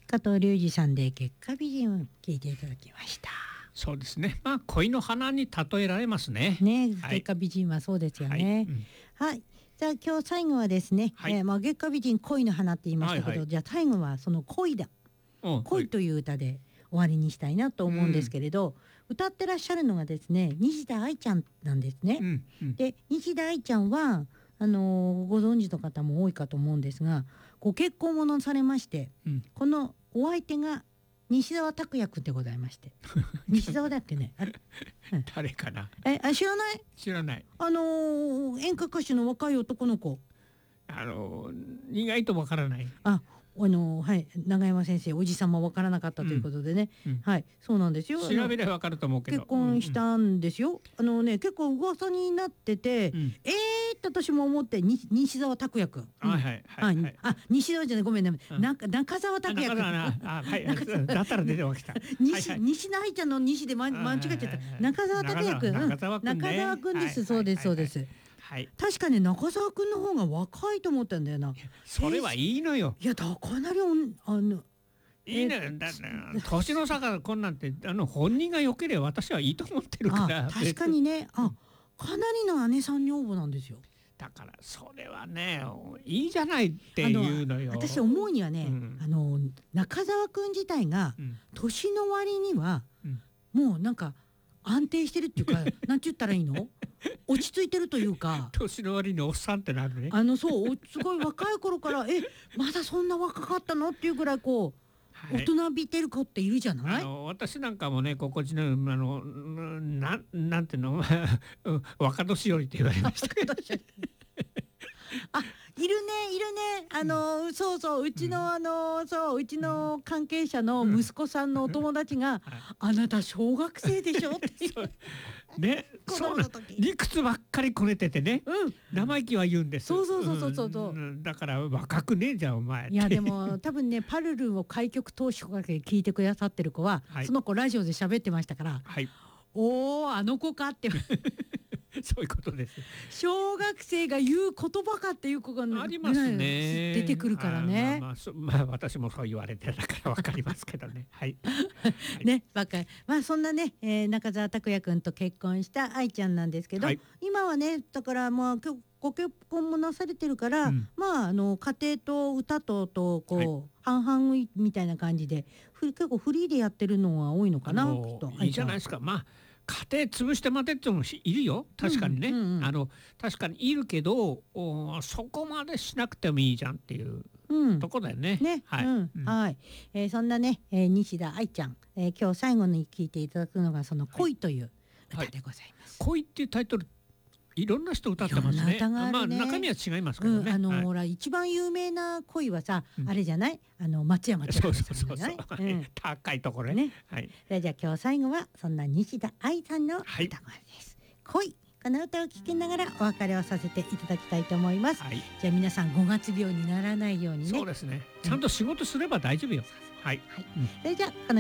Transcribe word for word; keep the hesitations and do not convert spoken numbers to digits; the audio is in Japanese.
加藤隆二さんで月下美人を聞いていただきました。 そうですね。まあ恋の花に例えられますね。 ね、 はい、 月下美人はそうですよね。はい、うんはい、じゃあ今日最後はですね、はい、えー、まあ月下美人恋の花って言いましたけど、はいはい、じゃあ最後はその恋だ、うん、恋という歌で終わりにしたいなと思うんですけれど、うん、歌ってらっしゃるのがですね西田愛ちゃんなんですね。うんうん、で西田愛ちゃんはあのー、ご存知の方も多いかと思うんですが、ご結婚ものされまして、うん、このお相手が西澤拓也君でございまして西澤だっけねあれ、 うん、誰かなえあ知らない知らないあのー、演歌歌手の若い男の子、 あのー、意外とわからない。 ああのはい、永山先生おじさまわからなかったということでね、うんうん、はいそうなんですよ。 調べればわかると思うけど結婚したんですよ、うんうん、あのね結構噂になってて、うん、えーって私も思ってに西澤拓也くん、うん、 はいはいはい、はい、 あ西澤じゃないごめんね、うん、な中澤拓也くんあ、はい、だったら出てました西西の愛ちゃんの西で、ま、間違えちゃった中澤拓也くん中澤くん、ね、 中澤くんです、はい、そうですそうです、はいはい、 確かね中澤くんの方が若いと思ったんだよな。 それはいいのよ。 いやだかなりあのいいね、だ年の差がこんなんてあの本人が良ければ私はいいと思ってるから。 確かにね、あかなりの姉さん女房なんですよ。 だからそれはねいいじゃないっていうのよ。 私思うにはね、うん、あの中澤くん自体が、うん、年の割には、うん、もうなんか安定してるっていうかなんて言ったらいいの落ち着いてるというか年の割におっさんってなるね。 あのそうすごい若い頃からえまだそんな若かったのっていうぐらいこう、はい、大人びてる子っているじゃない。 あの私なんかもねここちのあのななんていうの若年寄りって言われましたけどあいるねいるねあの、うん、そうそううちの、うん、あのそううちの関係者の息子さんのお友達が、うん、あなた小学生でしょってね、そうな理屈ばっかりこねててね、うん、生意気は言うんです。 そうそうそうそうそう、うん、 だから若くねえじゃんお前。 いやでも多分ねパルルンを開局当初から聞いてくださってる子は、はい、その子ラジオで喋ってましたから、はい、おおあの子かってそういうことです。 小学生が言う言葉かっていう子が、ね、 ありますね。 出てくるからね。 まあまあそまあ私もそう言われてたからわかりますけどね。はい。 ね、ばっかり。まあそんなね、えー、中澤拓也くんと結婚した愛ちゃんなんですけど、はい、今はねだからまあご結婚もなされてるから、うん、まああの家庭と歌ととこう、はい、半々みたいな感じで結構フリーでやってるのは多いのかな。きっといいじゃないですか。まあ。家庭潰して待てってのもいるよ確かにね、うんうんうん、あの確かにいるけどそこまでしなくてもいいじゃんっていう、うん、とこだよね。 ね、はい、うんうん、はい、えー、そんなね、えー、西田愛ちゃん、えー、今日最後に聞いていただくのがその恋という歌でございます。 はいはい、恋っていうタイトルいろんな人歌ってますね。ねまあ中身は違いますけどね。 うん、あの、 はい、 ほら一番有名な恋はさ、うん、あれじゃない？あの松山千春さんじゃない？ そうそうそうそう、うん、高いところね。 はい。じゃあ今日最後はそんな西田愛さんの歌声です。はい、恋。この歌を聴きながらお別れをさせていただきたいと思います。はい、じゃあ皆さんごがつ病にならないようにね。 そうですね。ちゃんと仕事すれば大丈夫よ。はい。 はい。それじゃあこの